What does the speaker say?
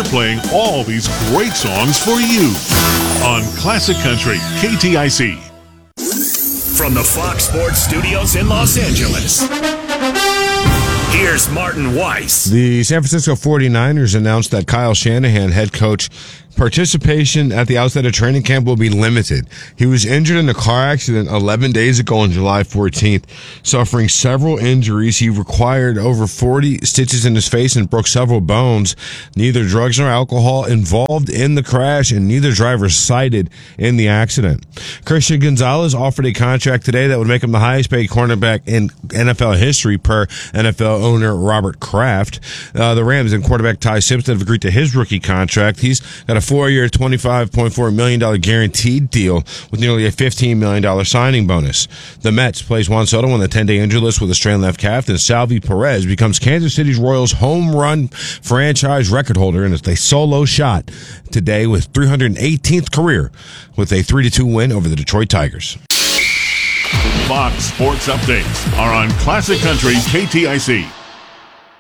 playing all these great songs for you on Classic Country KTIC. From the Fox Sports Studios in Los Angeles, here's Martin Weiss. The San Francisco 49ers announced that Kyle Shanahan, head coach, participation at the outset of training camp will be limited. He was injured in a car accident 11 days ago on July 14th, suffering several injuries. He required over 40 stitches in his face and broke several bones. Neither drugs nor alcohol involved in the crash, and neither driver cited in the accident. Christian Gonzalez offered a contract today that would make him the highest paid cornerback in NFL history per NFL owner Robert Kraft. The Rams and quarterback Ty Simpson have agreed to his rookie contract. He's got a 4-year, $25.4 million guaranteed deal with nearly a $15 million signing bonus. The Mets place Juan Soto on the 10-day injury list with a strained left calf, and Salvi Perez becomes Kansas City Royals home run franchise record holder in a solo shot today with 318th career with a 3-2 win over the Detroit Tigers. Fox Sports Updates are on Classic Country KTIC.